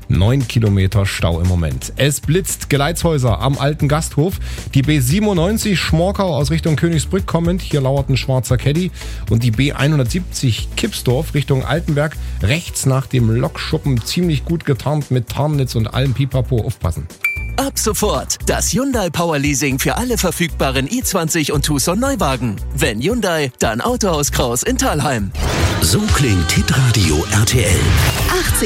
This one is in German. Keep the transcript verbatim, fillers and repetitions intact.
Neun Kilometer Stau im Moment. Es blitzt Geleitshäuser am alten Gasthof. Die B siebenundneunzig Schmorkau aus Richtung Königsbrück kommend. Hier lauert ein schwarzer Caddy. Und die B hundertsiebzig Kipsdorf Richtung Altenberg. Rechts nach dem Lokschuppen ziemlich gut getarnt mit Tarnnetz und allem Pipapo. Aufpassen. Ab sofort das Hyundai Power Leasing für alle verfügbaren i zwanzig und Tucson Neuwagen. Wenn Hyundai, dann Autohaus Kraus in Thalheim. So klingt Hitradio R T L. achtzig